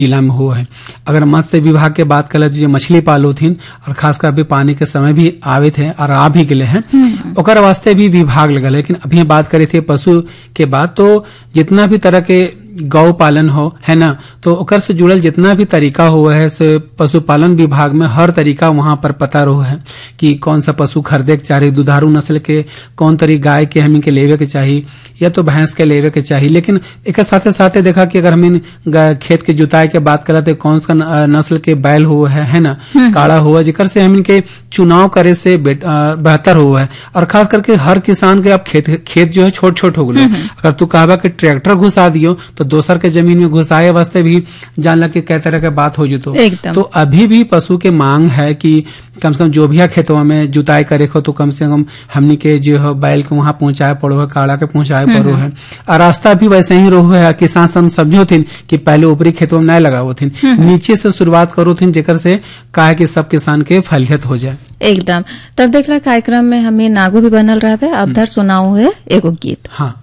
जिला में हो है। अगर मत्स्य विभाग के बात कर जो मछली पालो थीन और खासकर अभी पानी के समय भी आवे थे और आ भी गए हैं, ओकर वास्ते भी विभाग लगल। लेकिन अभी बात करे थे पशु के बाद, तो जितना भी तरह के गौ पालन हो है ना, तो ओकर से जुड़ल जितना भी तरीका हुआ है से पशुपालन विभाग में हर तरीका वहां पर पता रहो है कि कौन सा पशु खरीदे के चाहिए, दुधारू नस्ल के कौन तरी गाय के हमी के लेवे के चाहिए या तो भैंस के लेवे के चाहिए। लेकिन एक साथे साथे देखा कि अगर हम खेत के जुताई के बात करा तो कौन सा नस्ल के बैल हुआ है ना, काड़ा हुआ, जिकर से हम इनके चुनाव करे से बेहतर हुआ है। और खास करके हर किसान के अब खेत जो है छोट छोट हो गए। अगर तू कहबा कि ट्रैक्टर घुसा दियो तो दोसर के जमीन में घुसाए वास्ते भी जानला कि कई तरह के बात हो जतो। तो अभी भी पशु के मांग है कि कम से कम जो भी खेतों में जुताई करे हो तो कम से कम हमनी के जो है बैल के वहां पहुंचाए पड़ो है, काड़ा के पहुंचाए पड़ो है। और रास्ता भी वैसे ही रहो है। किसान समझो थीन कि पहले ऊपरी खेतों में नहीं लगाओ थीन, नीचे से शुरुआत करो थीन, जेकर से काहे कि सब किसान के फलियत हो जाए। एकदम। तब देखला कार्यक्रम में हमें नागो भी बनल रहे। अब धर सुनाओ है एगो गीत। हाँ।